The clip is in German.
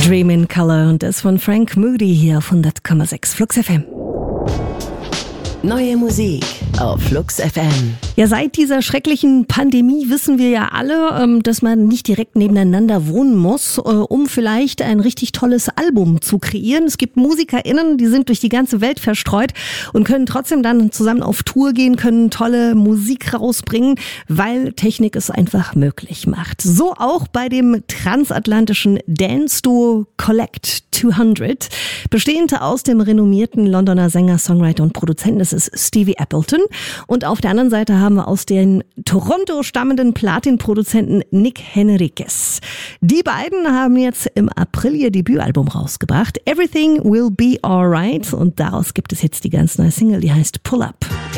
Dream in Color und das von Frank Moody hier auf 100,6 Flux FM. Neue Musik auf Flux FM. Ja, seit dieser schrecklichen Pandemie wissen wir ja alle, dass man nicht direkt nebeneinander wohnen muss, um vielleicht ein richtig tolles Album zu kreieren. Es gibt MusikerInnen, die sind durch die ganze Welt verstreut und können trotzdem dann zusammen auf Tour gehen, können tolle Musik rausbringen, weil Technik es einfach möglich macht. So auch bei dem transatlantischen Dance-Duo Collect 200, bestehend aus dem renommierten Londoner Sänger, Songwriter und Produzenten. Das ist Stevie Appleton. Und auf der anderen Seite haben wir aus den Toronto stammenden Platin-Produzenten Nick Henriquez. Die beiden haben jetzt im April ihr Debütalbum rausgebracht. Everything Will Be Alright. Und daraus gibt es jetzt die ganz neue Single, die heißt Pull Up.